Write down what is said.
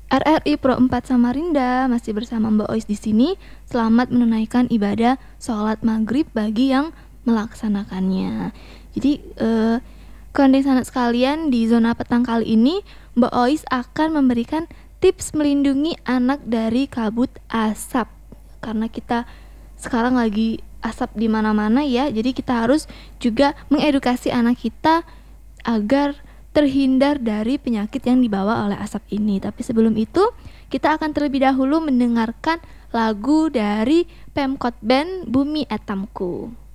RRI Pro 4 Samarinda masih bersama Mbak Ois di sini. Selamat menunaikan ibadah sholat maghrib bagi yang melaksanakannya. Jadi kawan-kawan sekalian, di zona petang kali ini Mbak Ois akan memberikan tips melindungi anak dari kabut asap. Karena kita sekarang lagi asap di mana-mana ya. Jadi kita harus juga mengedukasi anak kita agar terhindar dari penyakit yang dibawa oleh asap ini. Tapi sebelum itu, kita akan terlebih dahulu mendengarkan lagu dari Pemkot Band Bumi Atamku.